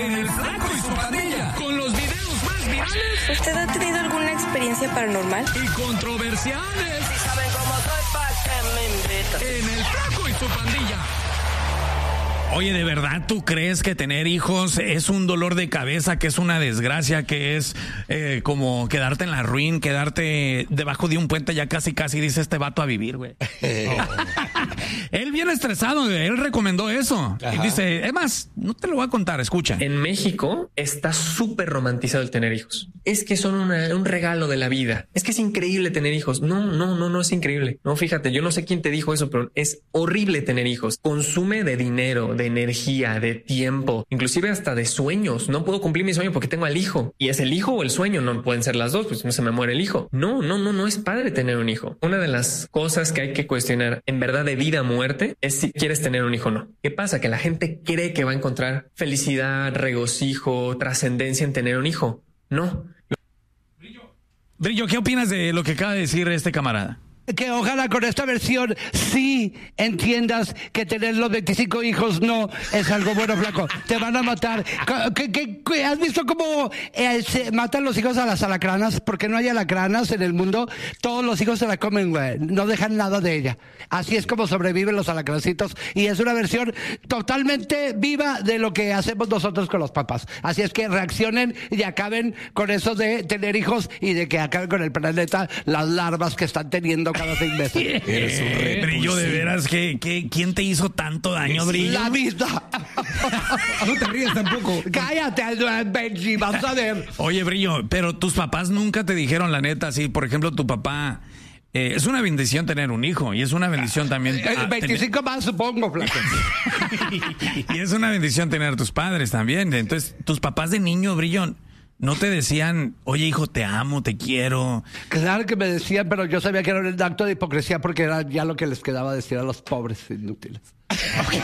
en El Flaco y su Pandilla, con los videos más virales. ¿Usted ha tenido alguna experiencia paranormal? Y controversiales. Si saben cómo soy, ¿pa' qué me invitan? En El Flaco y su Pandilla. Oye, ¿de verdad tú crees que tener hijos es un dolor de cabeza, que es una desgracia, que es como quedarte en la ruin, quedarte debajo de un puente, ya casi dice este vato a vivir, güey? Él viene estresado, él recomendó eso. Y dice, es más, no te lo voy a contar, escucha. En México está súper romantizado el tener hijos. Es que son un regalo de la vida. Es que es increíble tener hijos. No es increíble. No, fíjate, yo no sé quién te dijo eso, pero es horrible tener hijos. Consume de dinero, de energía, de tiempo, inclusive hasta de sueños. No puedo cumplir mi sueño porque tengo al hijo. ¿Y es el hijo o el sueño? No pueden ser las dos, pues no se me muere el hijo. No es padre tener un hijo. Una de las cosas que hay que cuestionar en verdad de vida o muerte es si quieres tener un hijo o no. ¿Qué pasa? Que la gente cree que va a encontrar felicidad, regocijo, trascendencia en tener un hijo. No. Brillo, ¿qué opinas de lo que acaba de decir este camarada? Que ojalá con esta versión sí entiendas que tener los 25 hijos no es algo bueno, flaco. Te van a matar. ¿Has visto cómo se matan los hijos a las alacranas? Porque no hay alacranas en el mundo. Todos los hijos se la comen, güey. No dejan nada de ella. Así es como sobreviven los alacrancitos. Y es una versión totalmente viva de lo que hacemos nosotros con los papás. Así es que reaccionen y acaben con eso de tener hijos y de que acaben con el planeta las larvas que están teniendo cada 6 meses. Eres un Brillo, de veras, ¿quién te hizo tanto daño, Brillo? La misma. No te rías tampoco. Cállate, Benji, vas a ver. Oye, Brillo, pero tus papás nunca te dijeron la neta, así, por ejemplo, tu papá... es una bendición tener un hijo y es una bendición también... 25 más, supongo, flaco. Y es una bendición tener a tus padres también. Entonces, tus papás de niño, Brillo... ¿no te decían, oye, hijo, te amo, te quiero? Claro que me decían, pero yo sabía que era un acto de hipocresía porque era ya lo que les quedaba decir a los pobres inútiles.